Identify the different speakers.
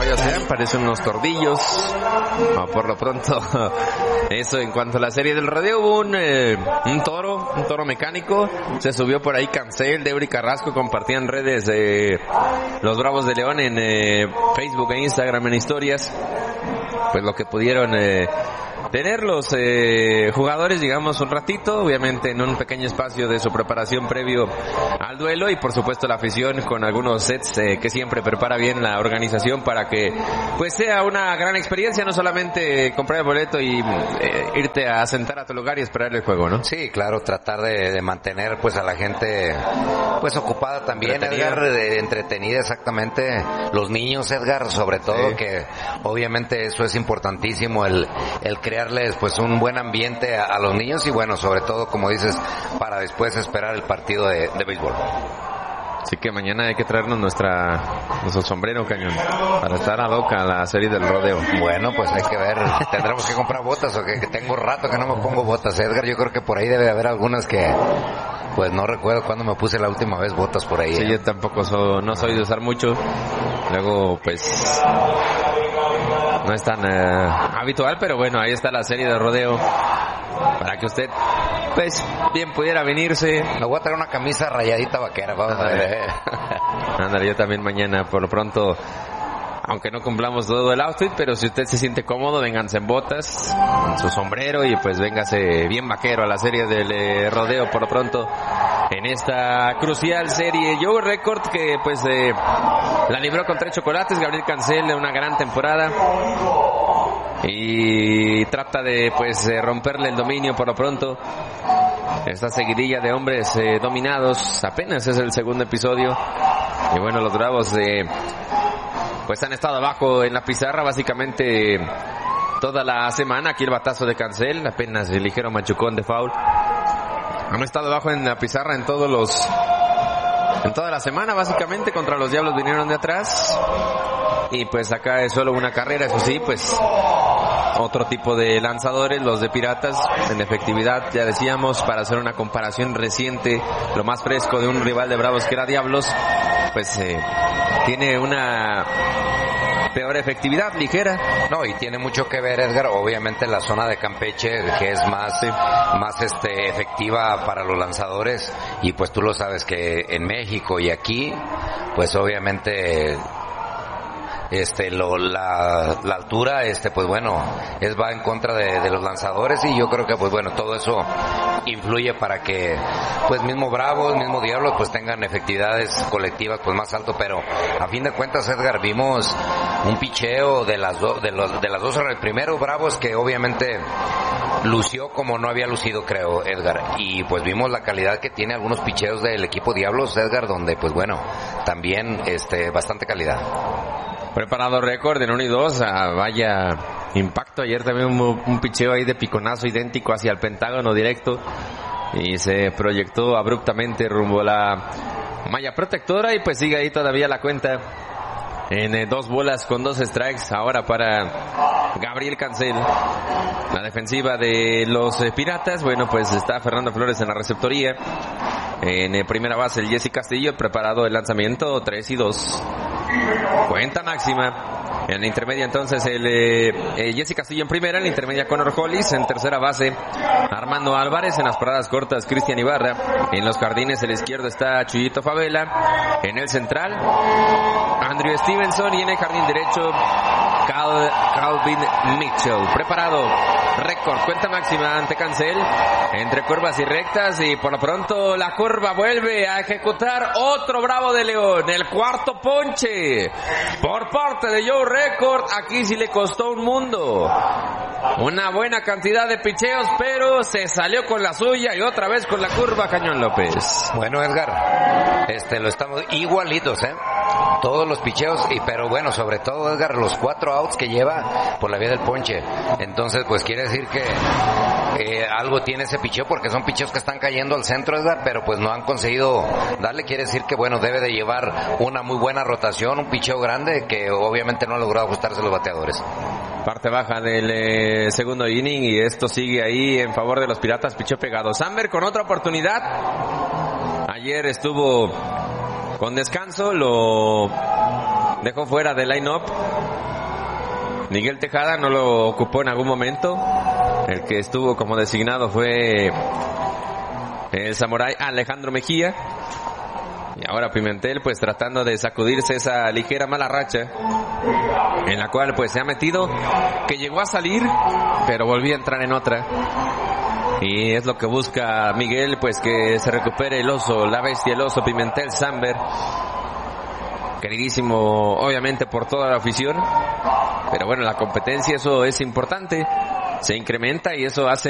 Speaker 1: caballos sean, parecen unos tordillos. Por lo pronto, eso en cuanto a la serie del rodeo, hubo un toro mecánico. Se subió por ahí Cancel, Debry Carrasco, compartían redes los Bravos de León en Facebook e Instagram en historias. Pues lo que pudieron tener los jugadores, digamos, un ratito, obviamente en un pequeño espacio de su preparación previo al duelo, y por supuesto la afición con algunos sets que siempre prepara bien la organización para que pues sea una gran experiencia, no solamente comprar el boleto y irte a sentar a tu lugar y esperar el juego, ¿no?
Speaker 2: Sí, claro, tratar de mantener pues a la gente pues ocupada también, Edgar, entretenida, exactamente, los niños, Edgar, sobre todo, sí, que obviamente eso es importantísimo, el crearles pues un buen ambiente a los niños, y bueno, sobre todo, como dices, para después esperar el partido de béisbol.
Speaker 1: Así que mañana hay que traernos nuestro sombrero, Cañón, para estar a loca la serie del rodeo.
Speaker 2: Bueno, pues hay que ver, tendremos que comprar botas, o que tengo rato que no me pongo botas, Edgar. Yo creo que por ahí debe de haber algunas que pues no recuerdo cuándo me puse la última vez botas por ahí.
Speaker 1: Sí, yo tampoco no soy de usar mucho. Luego pues no es tan habitual, pero bueno, ahí está la serie de rodeo para que usted pues bien pudiera venirse.
Speaker 2: Me voy a traer una camisa rayadita vaquera, vamos a ver.
Speaker 1: Ándale, yo también mañana, por lo pronto, aunque no cumplamos todo el outfit, pero si usted se siente cómodo, vénganse en botas, en su sombrero, y pues véngase bien vaquero a la serie del rodeo por lo pronto en esta crucial serie. Joe Record, que pues la libró con 3 chocolates. Gabriel Cancel, una gran temporada, y trata de pues romperle el dominio por lo pronto. Esta seguidilla de hombres dominados, apenas es el segundo episodio, y bueno, los Bravos pues han estado abajo en la pizarra básicamente toda la semana. Aquí el batazo de Cancel, apenas el ligero machucón de foul. Han estado abajo en la pizarra en toda la semana básicamente. Contra los Diablos vinieron de atrás, y pues acá es solo una carrera, eso sí, pues otro tipo de lanzadores, los de Piratas, en efectividad, ya decíamos, para hacer una comparación reciente, lo más fresco de un rival de Bravos que era Diablos, pues tiene una peor efectividad, ligera.
Speaker 2: No, y tiene mucho que ver, Edgar, obviamente la zona de Campeche, que es más efectiva para los lanzadores, y pues tú lo sabes que en México y aquí, pues obviamente la altura, pues bueno, va en contra de los lanzadores, y yo creo que pues bueno, todo eso influye para que pues mismo Bravos, mismo Diablos pues tengan efectividades colectivas pues más alto. Pero a fin de cuentas, Edgar, vimos un picheo de las dos. El primero, Bravos, que obviamente lució como no había lucido, creo, Edgar, y pues vimos la calidad que tiene algunos picheos del equipo Diablos, Edgar, donde pues bueno, también bastante calidad.
Speaker 1: Preparado Récord en 1 y 2, vaya impacto. Ayer también hubo un picheo ahí de piconazo idéntico hacia el pentágono directo, y se proyectó abruptamente rumbo a la malla protectora, y pues sigue ahí todavía la cuenta en 2 bolas con 2 strikes ahora para Gabriel Cancel. La defensiva de los Piratas, bueno, pues está Fernando Flores en la receptoría. En primera base el Jesse Castillo, preparado el lanzamiento, 3 y 2. Cuenta máxima. En la intermedia entonces el Jesse Castillo en primera, en la intermedia Connor Hollis, en tercera base Armando Álvarez, en las paradas cortas Cristian Ibarra, en los jardines el izquierdo está Chuyito Favela, en el central Andrew Stevenson, y en el jardín derecho Calvin Mitchell. Preparado Récord, cuenta máxima ante Cancel, entre curvas y rectas, y por lo pronto la curva vuelve a ejecutar otro Bravo de León, el cuarto ponche por parte de Joe Record. Aquí sí le costó un mundo, una buena cantidad de picheos, pero se salió con la suya, y otra vez con la curva Cañón López.
Speaker 2: Bueno, Edgar, lo estamos igualitos, todos los picheos, pero bueno, sobre todo, Edgar, los 4 outs que lleva por la vía del ponche. Entonces pues quiere decir que algo tiene ese picheo, porque son picheos que están cayendo al centro, Edgar, pero pues no han conseguido darle. Quiere decir que bueno, debe de llevar una muy buena rotación, un picheo grande que obviamente no ha logrado ajustarse los bateadores.
Speaker 1: Parte baja del segundo inning, y esto sigue ahí en favor de los Piratas. Picheo pegado. Samber con otra oportunidad. Ayer estuvo con descanso, lo dejó fuera del line-up Miguel Tejada no lo ocupó en algún momento. El que estuvo como designado fue el samurái Alejandro Mejía. Y ahora Pimentel pues tratando de sacudirse esa ligera mala racha en la cual pues se ha metido, que llegó a salir pero volvió a entrar en otra. Y es lo que busca Miguel, pues que se recupere el oso, la bestia, el oso Pimentel Samber, queridísimo obviamente por toda la afición. Pero bueno, la competencia, eso es importante, se incrementa y eso hace